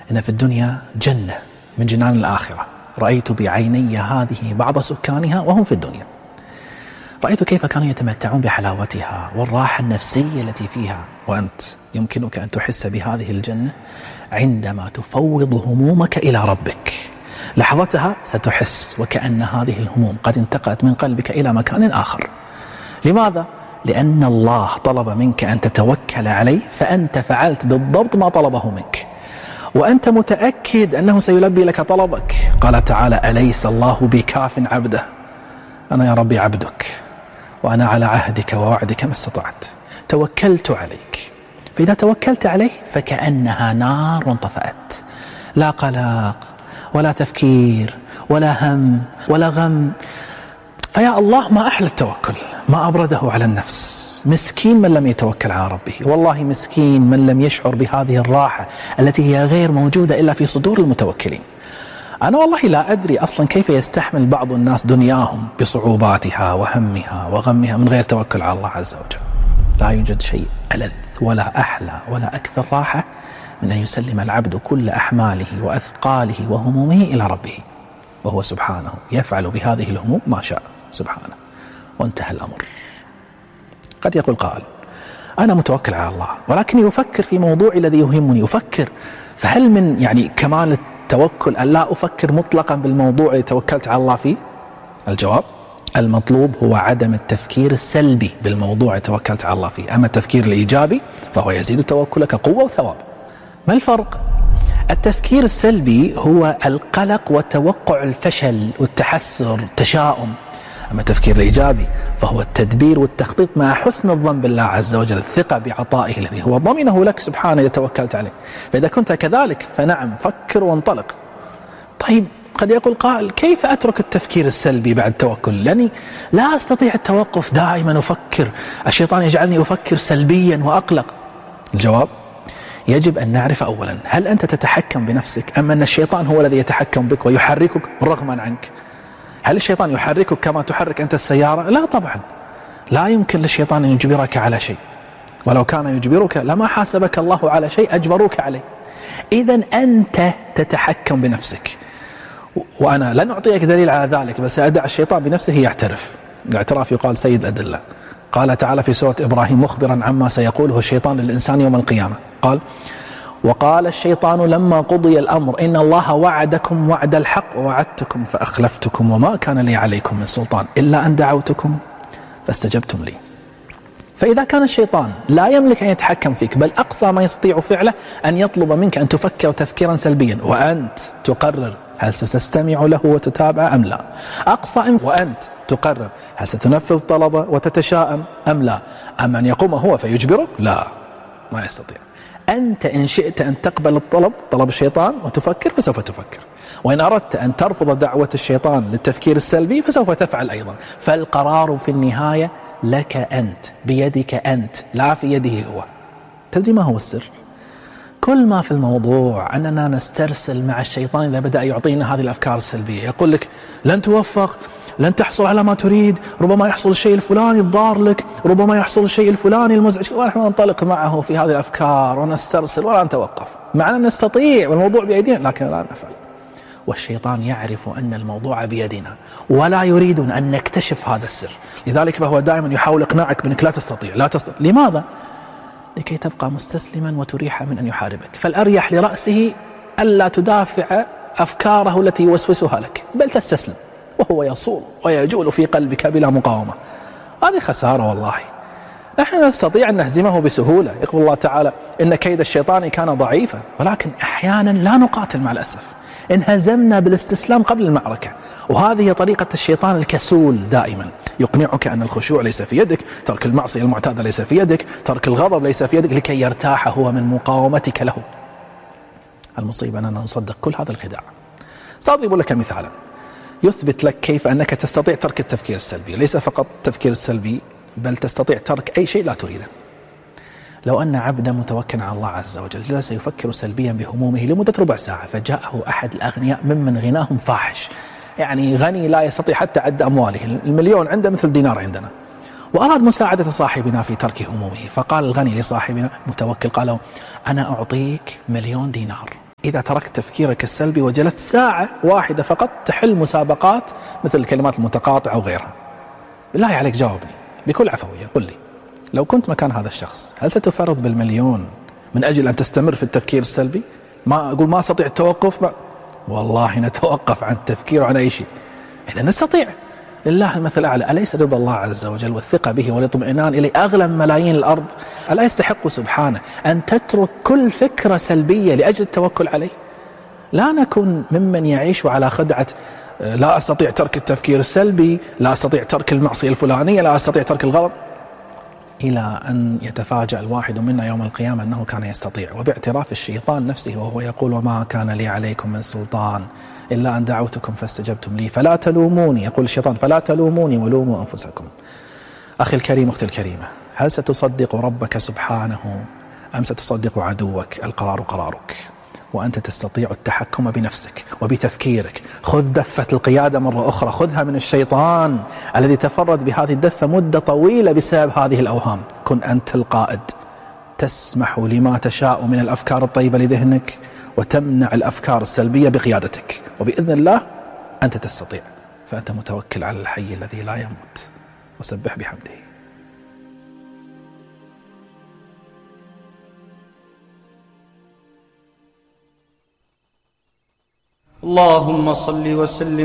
إن في الدنيا جنة من جنان الآخرة، رأيت بعيني هذه بعض سكانها وهم في الدنيا، رأيت كيف كانوا يتمتعون بحلاوتها والراحة النفسية التي فيها، وأنت يمكنك أن تحس بهذه الجنة عندما تفوض همومك إلى ربك. لحظتها ستحس وكأن هذه الهموم قد انتقلت من قلبك إلى مكان آخر. لماذا؟ لأن الله طلب منك أن تتوكل عليه، فأنت فعلت بالضبط ما طلبه منك، وأنت متأكد أنه سيلبي لك طلبك. قال تعالى: أليس الله بكاف عبده؟ أنا يا ربي عبدك، وأنا على عهدك ووعدك ما استطعت، توكلت عليك. فإذا توكلت عليه فكأنها نار انطفأت، لا قلق ولا تفكير ولا هم ولا غم. فيا الله ما أحلى التوكل، ما أبرده على النفس. مسكين من لم يتوكل على ربه، والله مسكين من لم يشعر بهذه الراحة التي هي غير موجودة إلا في صدور المتوكلين. أنا والله لا أدري أصلا كيف يستحمل بعض الناس دنياهم بصعوباتها وهمها وغمها من غير توكل على الله عز وجل. لا يوجد شيء ألذ ولا أحلى ولا أكثر راحة من أن يسلم العبد كل أحماله وأثقاله وهمومه إلى ربه، وهو سبحانه يفعل بهذه الهموم ما شاء سبحانه، وانتهى الأمر. قد يقول قائل: أنا متوكل على الله، ولكني أفكر في موضوع الذي يهمني، أفكر، فهل من كمال التوكل أن لا أفكر مطلقا بالموضوع الذي توكلت على الله فيه؟ الجواب: المطلوب هو عدم التفكير السلبي بالموضوع الذي توكلت على الله فيه، أما التفكير الإيجابي فهو يزيد توكلك قوة وثواب. ما الفرق؟ التفكير السلبي هو القلق وتوقع الفشل والتحسر التشاؤم، أما التفكير الإيجابي فهو التدبير والتخطيط مع حسن الظن بالله عز وجل، الثقة بعطائه الذي هو ضمنه لك سبحانه إذا توكلت عليه. فإذا كنت كذلك فنعم، فكر وانطلق. طيب، قد يقول قائل: كيف أترك التفكير السلبي بعد التوكل؟ لأني لا أستطيع التوقف، دائما أفكر، الشيطان يجعلني أفكر سلبيا وأقلق. الجواب: يجب أن نعرف أولا، هل أنت تتحكم بنفسك أم أن الشيطان هو الذي يتحكم بك ويحركك رغما عنك؟ هل الشيطان يحركك كما تحرك أنت السيارة؟ لا طبعا، لا يمكن للشيطان أن يجبرك على شيء، ولو كان يجبرك لما حاسبك الله على شيء أجبروك عليه. إذن أنت تتحكم بنفسك، وأنا لن أعطيك دليل على ذلك، بس أدع الشيطان بنفسه يعترف. الاعتراف يقال سيد الأدلة. قال تعالى في سورة إبراهيم مخبرا عما سيقوله الشيطان للإنسان يوم القيامة، قال: وقال الشيطان لما قضي الأمر إن الله وعدكم وعد الحق ووعدتكم فأخلفتكم وما كان لي عليكم من سلطان إلا أن دعوتكم فاستجبتم لي. فإذا كان الشيطان لا يملك أن يتحكم فيك، بل أقصى ما يستطيع فعله أن يطلب منك أن تفكر تفكيرا سلبيا، وأنت تقرر هل ستستمع له وتتابع أم لا، أقصى وأنت تقرر هل ستنفذ طلبه وتتشائم أم لا. أما أن يقوم هو فيجبرك، لا، ما يستطيع. أنت إن شئت أن تقبل طلب الشيطان وتفكر فسوف تفكر، وإن أردت أن ترفض دعوة الشيطان للتفكير السلبي فسوف تفعل أيضا. فالقرار في النهاية لك أنت، بيدك أنت، لا في يده هو. تدري ما هو السر؟ كل ما في الموضوع أننا نسترسل مع الشيطان إذا بدأ يعطينا هذه الأفكار السلبية، يقول لك لن توفق، لن تحصل على ما تريد، ربما يحصل الشيء الفلاني الضار لك، ربما يحصل الشيء الفلاني المزعج، ونحن ننطلق معه في هذه الأفكار ونسترسل ولا نتوقف، معنا نستطيع والموضوع بأيدينا لكن لا نفعل. والشيطان يعرف أن الموضوع بيدنا ولا يريد أن نكتشف هذا السر، لذلك فهو دائما يحاول إقناعك بأنك لا تستطيع لا تستطيع. لماذا؟ لكي تبقى مستسلما وتريح من أن يحاربك. فالأريح لرأسه ألا تدافع أفكاره التي يوسوسها لك، بل تستسلم، وهو يصول ويجول في قلبك بلا مقاومة. هذه خسارة والله. نحن نستطيع أن نهزمه بسهولة. يقول الله تعالى: إن كيد الشيطان كان ضعيفا، ولكن أحيانا لا نقاتل مع الأسف، انهزمنا بالاستسلام قبل المعركة. وهذه طريقة الشيطان الكسول، دائما يقنعك أن الخشوع ليس في يدك، ترك المعصية المعتادة ليس في يدك، ترك الغضب ليس في يدك، لكي يرتاح هو من مقاومتك له. المصيبة أننا نصدق كل هذا الخداع. سأضرب لك مثالا يثبت لك كيف أنك تستطيع ترك التفكير السلبي، ليس فقط التفكير السلبي بل تستطيع ترك أي شيء لا تريده. لو أن عبدا متوكلا على الله عز وجل جلس يفكر سلبيا بهمومه لمدة ربع ساعة، فجاءه أحد الأغنياء ممن غناهم فاحش، يعني غني لا يستطيع حتى عد أمواله، المليون عنده مثل دينار عندنا، وأراد مساعدة صاحبنا في ترك همومه، فقال الغني لصاحبنا متوكل، قال له: أنا أعطيك 1,000,000 دينار إذا تركت تفكيرك السلبي وجلست ساعة واحدة فقط تحل مسابقات مثل الكلمات المتقاطعة أو غيرها، بالله عليك جاوبني بكل عفوية، قل لي لو كنت مكان هذا الشخص هل ستفرط بالمليون من أجل أن تستمر في التفكير السلبي؟ ما أقول ما أستطيع التوقف، والله نتوقف عن التفكير عن أي شيء. إذا نستطيع، لله المثل الأعلى. أليس رضا الله عز وجل والثقة به والاطمئنان إليه أغلى من ملايين الأرض؟ ألا يستحق سبحانه أن تترك كل فكرة سلبية لأجل التوكل عليه؟ لا نكن ممن يعيش على خدعة لا أستطيع ترك التفكير السلبي، لا أستطيع ترك المعصية الفلانية، لا أستطيع ترك الغلط، إلى أن يتفاجأ الواحد منا يوم القيامة أنه كان يستطيع، وباعتراف الشيطان نفسه وهو يقول وما كان لي عليكم من سلطان إلا أن دعوتكم فاستجبتم لي فلا تلوموني. يقول الشيطان فلا تلوموني ولوموا أنفسكم. أخي الكريم، أختي الكريمة، هل ستصدق ربك سبحانه أم ستصدق عدوك؟ القرار قرارك، وأنت تستطيع التحكم بنفسك وبتفكيرك. خذ دفة القيادة مرة أخرى، خذها من الشيطان الذي تفرد بهذه الدفة مدة طويلة بسبب هذه الأوهام. كن أنت القائد، تسمح لما تشاء من الأفكار الطيبة لذهنك وتمنع الأفكار السلبية بقيادتك، وبإذن الله أنت تستطيع، فأنت متوكل على الحي الذي لا يموت، وسبح بحمده. اللهم صل وسلم